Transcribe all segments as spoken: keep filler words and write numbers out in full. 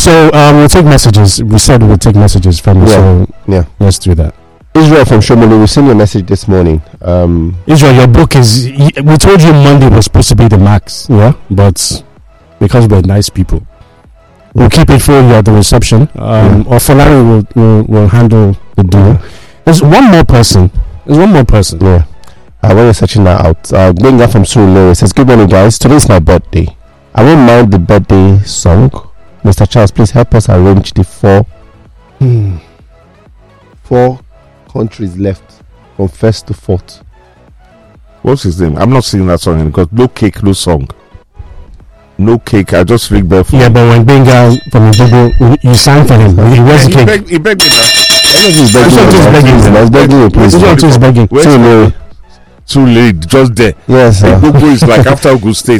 So um, we'll take messages. We said we'll take messages from you. Yeah. So Yeah. let's do that. Israel from Shomolu, we sent you a message this morning. Um, Israel, your book is. We told you Monday was supposed to be the max. Yeah, but because we're nice people, we'll keep it for you at the reception. Um, Yeah. Or Folari will, will will handle the deal. Yeah. There's one more person. There's one more person. yeah. Uh, when you're searching that out, uh, Benga from Surulere says, "Good morning, guys. Today's my birthday. I won't mind the birthday song. Mister Charles, please help us arrange the four Hmm. four countries left from first to fourth." What's his name? I'm not singing that song because no cake, no song. No cake. I just ring bell for Yeah, but when Benga from Igbo, you sang for him. He was he, the king. begged, he begged me that. He's I'm sure he's begging. He's begging you, please. This one too is begging. Where's Surulere. Too late, just there. Yes, sir. Igbo is like after Ogun State.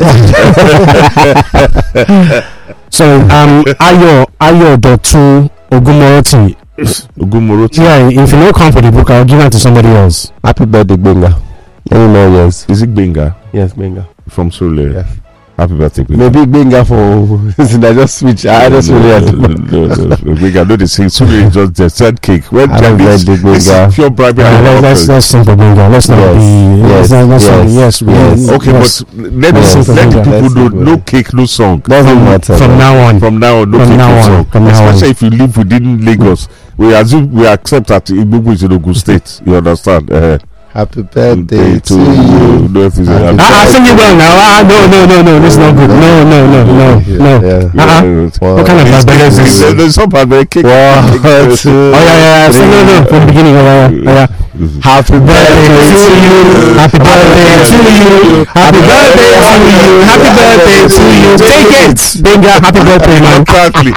So um, Ayo Ayo Dotu Ogumoroti. Ogumoroti. Yeah, if you don't come for the book, I'll give it to somebody else. Happy birthday, Benga. Many more years. Is it Benga Yes, Benga. from Surulere? Yes. Happy birthday, Benga. Maybe Benga for. I just switch. I just no, really. no, no, no, no, Benga, no, they say Surulere is just the third cake. When Happy Chinese, birthday, this Benga. is pure bribery. Uh, and let, let's corruption. let's sing for Benga. Let's not Yes, be. yes, let's not, let's not, yes, yes, we- yes. Okay, yes. but let, Yes. us, let the Let's people know go. no cake, no song. Doesn't matter. From now on. From now on, no From cake, now no on, song. from now on. Especially if you live within Lagos, we assume we accept that Igbo is in Ogun State. You understand? Uh, Happy birthday to you. No, if it's a- Happy Ah, ah, sing it well now. Ah, no, no, no, no. This is not good. No, no, no, no, no. Yeah. Uh-uh. Yeah. What kind of It's- barbarian is it's- this? There's some barbarian cake. One, cake- two, Oh yeah, yeah, yeah. Sing, no, no. From the beginning. Oh, yeah, yeah, yeah. Happy Birthday to you. Happy birthday to you. Happy birthday to you. Happy birthday to you. Take it, Benga. Happy birthday, man. Exactly.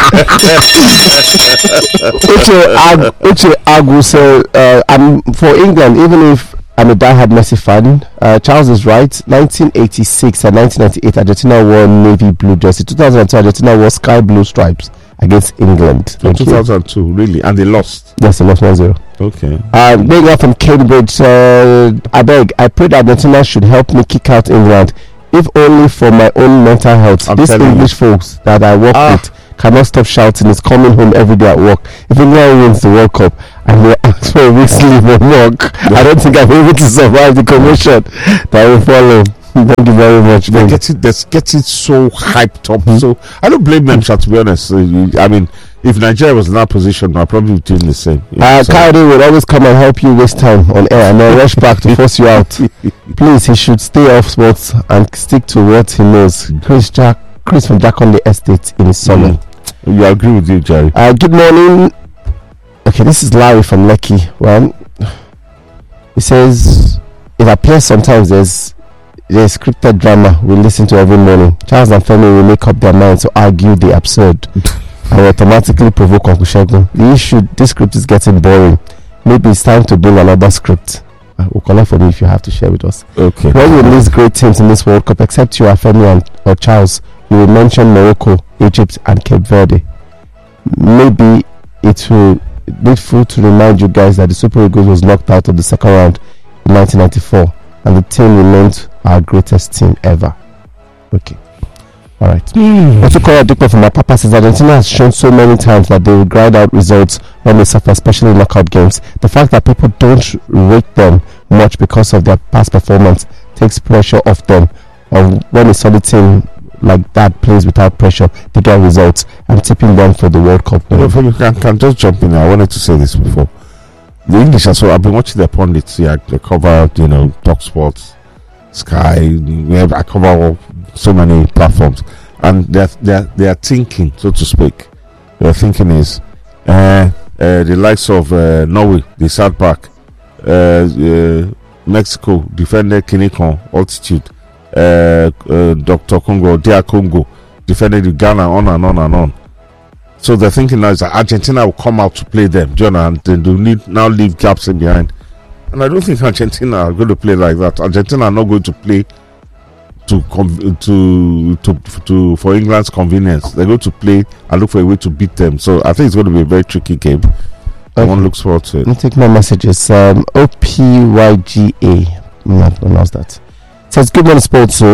Uche Ag- Uche Agu said, uh, I'm for England, even if I'm a diehard Messi fan. Uh, Charles is right. nineteen eighty-six and nineteen ninety-eight, Argentina won navy blue jersey. two thousand two, Argentina won sky blue stripes against England. In Thank you. two thousand two, really, and they lost. Yes, they lost one zero. Okay. Uh, Benga from Cambridge said, I beg, I pray that Argentina should help me kick out England, if only for my own mental health. I'm These telling English folks that I work Ah. with cannot stop shouting. It's coming home every day at work. If England wins the World Cup and they ask for a week's leave or work, I don't think I'll be able to survive the commotion that will follow. Thank you very much. They Ben. get it. They get it so hyped up. So I don't blame them, Sha, to be honest. Uh, you- I mean, if Nigeria was in that position, I'd probably be doing the same. You know, Uh, so- Coyote will always come and help you waste time on air and then rush back to force you out. Please, he should stay off sports and stick to what he knows. Chris Jack, Chris from Jack on the Estate in his summer. Mm. You agree with you, Jerry? Uh, good morning. Okay, this is Larry from Lekki. Well, he says it appears sometimes there's there's scripted drama we listen to every morning. Charles and Femi will make up their minds to argue the absurd and automatically provoke Uncle Shegun. The issue, this script is getting boring. Maybe it's time to build another script. Uh, we'll collect for me if you have to share with us. Okay. When you list great teams in this World Cup, except you are Femi and or Charles, you will mention Morocco, Egypt, and Cape Verde. Maybe it will needful to remind you guys that the Super Eagles was knocked out of the second round in nineteen ninety-four, and the team remained our greatest team ever. Okay, all right. Mm. Also, Korea Dukla from my papa says Argentina has shown so many times that they will grind out results when they suffer, especially in knockout games. The fact that people don't rate them much because of their past performance takes pressure off them. Or when a solid team like that plays without pressure, they get results. I'm tipping them for the World Cup. You know, Femi, can, can just jump in. I wanted to say this before. The English as well. I've been watching their pundits. Yeah, they cover, you know, Talk Sports, Sky. We have, I cover all, so many platforms, and they're they're they are thinking, so to speak. Their thinking is, uh, uh, the likes of uh, Norway, they sat back. Uh, uh, Mexico defended Kinikon altitude. Uh, uh, Doctor Congo, Dia Congo defended the Ghana, on and on and on. So they're thinking now is that Argentina will come out to play them, do you know, and then they need now leave gaps in behind. And I don't think Argentina are going to play like that. Argentina are not going to play to conv- to to to for England's convenience. They're going to play and look for a way to beat them. So I think it's going to be a very tricky game. Okay. One looks forward to it. Let me take more messages. Um, O P Y G A. I'm not pronounce that. Says good morning, Sports Zone.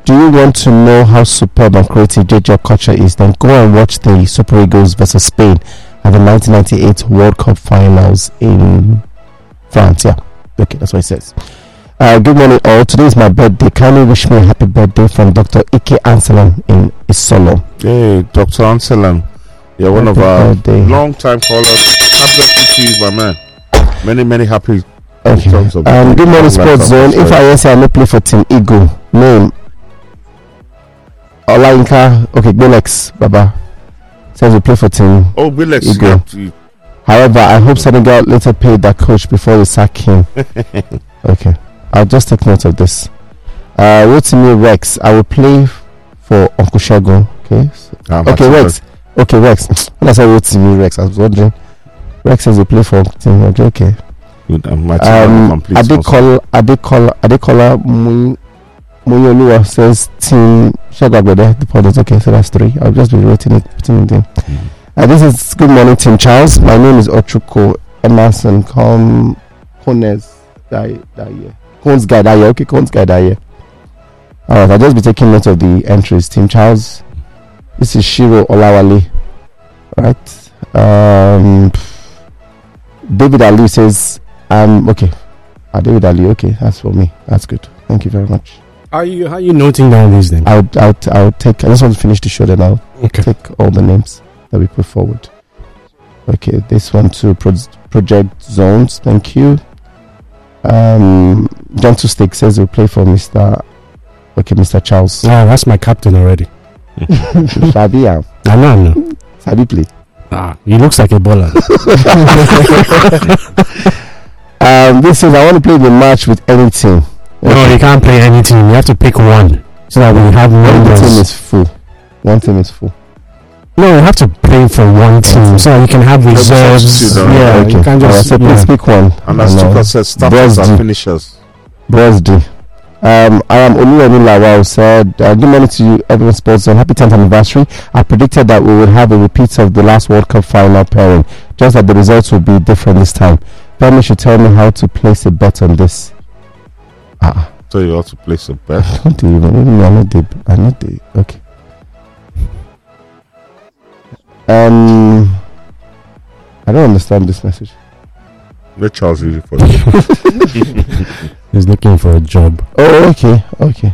Do you want to know how superb and creative J J Okocha is? Then go and watch the Super Eagles versus Spain at the nineteen ninety-eight World Cup Finals in France. Yeah, okay, that's what it says. Uh, good morning, all. Today is my birthday. Kindly wish me a happy birthday from Doctor Ike Anselm in Isolo. Hey, Doctor Anselm, you're one Happy of our birthday. long-time callers. Happy birthday to you, my man. Many, many happy. Okay. returns of Um, the good morning, long Sports life Zone. of If I say I no play for Team Eagle, name Olainka. Okay, Bilex Baba says we play for Team. Oh, Bilex. Eagle. Yeah, However, I hope Senegal later paid that coach before they sack him. Okay, I'll just take note of this. Uh, Rotimi Rex, I will play for Uncle Shagun. Okay, so, um, okay, Rex. Okay, Rex. When I said Rotimi Rex, I was wondering. Rex says we play for Team. Okay. Good, um, Um, Adekola, Adekola, Adekola Muyoluwa says Team Shagabede. The pod is okay, so that's three. I'll just be rating it, putting it in. Mm. Uh, this is good morning, Team Charles. My name is Ochuko Emerson. Come, Cones Daye. Cones Guy Daye. Okay, Cones Guy Daye. Alright, I'll just be taking note of the entries. Team Charles. This is Shiro Olawale. Right. Um, David Ali says, um, okay. Ah, David Ali, okay, that's for me. That's good. Thank you very much. Are you how are you noting down these names? I'll, I'll, I'll take. I just want to finish the show, then I'll Okay. take all the names that we put forward. Okay, this one to Pro- Project Zones. Thank you. Um, John Two Stick says we'll play for Mister Okay, Mister Charles. Ah, that's my captain already. Sabi, yeah. I know, I know. Sabi play. Ah, he looks like a baller. Um, this says I want to play the match with any team. No, you can't play any team. You have to pick one so that we have One team numbers. is full. One team is full. No, you have to play for one team so that you can have reserves. substitute, Yeah, uh, you can't Alright, just. so please Yeah. pick one. And as I know. Tuka says, starters Bros and D. finishers. Bros D. Um, I am Oluwani Lawal said, uh, good morning to you, everyone sports on happy tenth anniversary. I predicted that we would have a repeat of the last World Cup final pairing, just that the results will be different this time. Pamela should tell me how to place a bet on this. Ah, So you also place a bet. I don't even know. I know the. I know the. Okay. Um, I don't understand this message. Let Charles read it for you. He's looking for a job. Oh, okay, okay.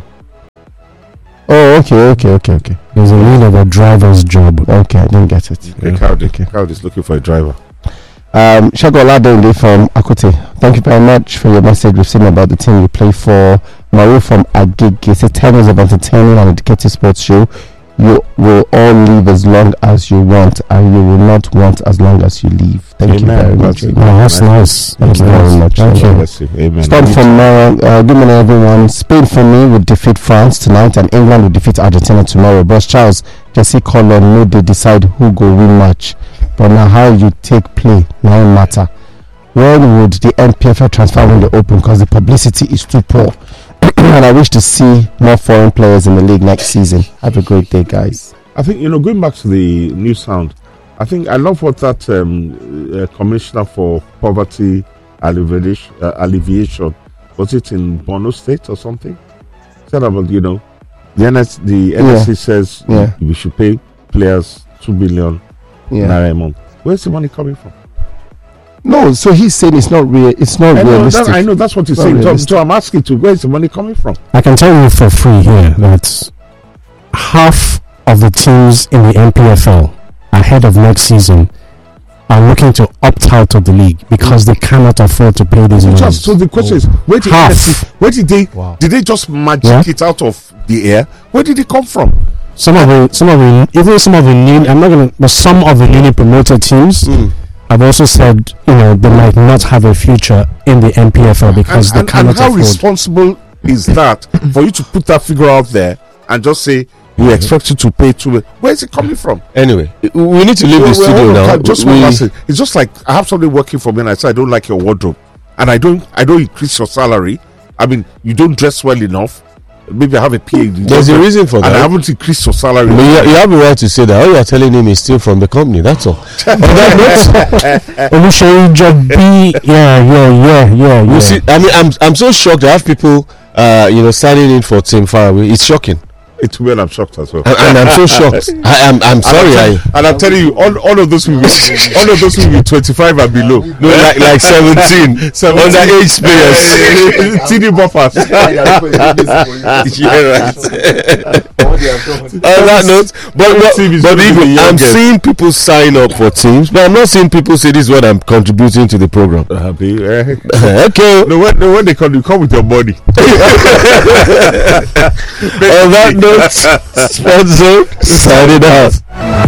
Oh, okay, okay, okay, okay. There's a need of a driver's job. Okay, I didn't get it. The Yeah. crowd, Okay. the crowd is looking for a driver. Um, Shagola Dende from Akute. Thank you very much for your message. We've seen about the team you play for. Maru from Agege. It's a ten years of entertaining and educative sports show. You will all live as long as you want, and you will not want as long as you live. Thank you Amen. very much. That's- Oh, that's nice. Thank That's you very nice. much. Thank you. Bless you. Amen. Start from now. Uh, good morning, everyone. Spain for me will defeat France tonight, and England will defeat Argentina tomorrow. Boss Charles, Jesse Collin, no, they decide who go win match. But now, how you take play now matter. When would the N P F L transfer window open? Because the publicity is too poor, and I wish to see more foreign players in the league next season. Have a great day, guys. I think, you know, going back to the new sound, I think I love what that um, uh, commissioner for poverty alleviation, uh, alleviation, was it in Borno State or something? Said about, you know, the N S, the N S C Yeah. says Yeah. we should pay players two billion Yeah. naira a month. Where's the money coming from? No, so he's saying it's not real. It's not I know, realistic. that, I know that's what he's Not saying. So, realistic. so I'm asking to where's the money coming from? I can tell you for free here that half of the teams in the N P F L ahead of next season are looking to opt out of the league because they cannot afford to pay these So, monies. so the question is, where did Half. N S C, where did they Wow. did they just magic Yeah. it out of the air? Where did it come from? Some of the, some of the, even some of the new, I'm not gonna, but some of the newly promoted teams have also said, you know, they might not have a future in the N P F L because and, they and, cannot and how afford. responsible is that for you to put that figure out there and just say we expect you to pay too much? Where is it coming from? Anyway, we need to leave Well, the well, studio hold on, now. Just we, one last thing. It's just like I have somebody working for me and I say I don't like your wardrobe, and I don't I don't increase your salary. I mean, you don't dress well enough. Maybe I have a P H D. there's a reason for and I that. haven't increased your salary. But you, you have a right to say that. All you are telling him is still from the company. That's all. Oluseyi job B, yeah, yeah, yeah, yeah, You yeah. see, I mean, I'm I'm so shocked. I have people, uh, you know, signing in for Team Faraway. It's shocking. It's weird. I'm shocked as well. and, and I'm so shocked. I am. I'm sorry. And I'm, I. tell- and I'm telling you, all, all of those will be, all of those will be twenty-five and below. No, like like seventeen, underage players. Teeny boppers. Yeah, right. On that note, but but, Team is but really even the I'm youngest. seeing people sign up for teams, but I'm not seeing people say this is what I'm contributing to the program. Happy. Eh? Okay. No, when, no, when they come, you come with your money. On that note, Sports Zone signing out.